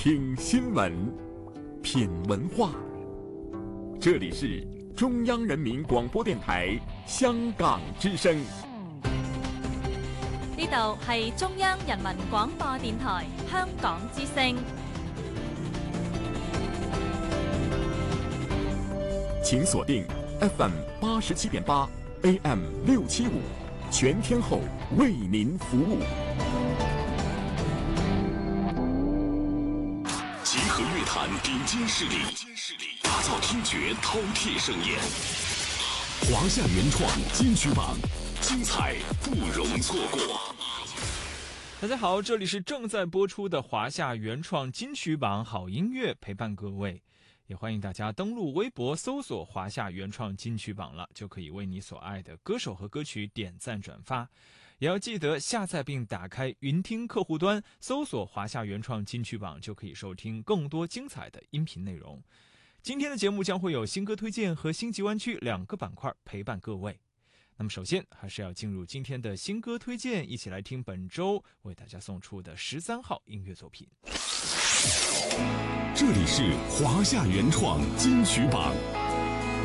听新闻，品文化。这里是中央人民广播电台香港之聲。 呢度係中央人民廣播電台香港之聲。 請鎖定 FM 87.8 AM 675，全天候為您服務。集合樂壇頂尖勢力，打造聽覺饕餮盛宴。華夏原創金曲榜，精彩不容錯過。 大家好，这里是正在播出的华夏原创金曲榜好音乐，陪伴各位。也欢迎大家登录微博搜索华夏原创金曲榜了，就可以为你所爱的歌手和歌曲点赞转发。也要记得下载并打开云听客户端，搜索华夏原创金曲榜，就可以收听更多精彩的音频内容。今天的节目将会有新歌推荐和星级湾区两个板块陪伴各位。那么首先还是要进入今天的新歌推荐，一起来听本周为大家送出的13号音乐作品。 这里是华夏原创金曲榜。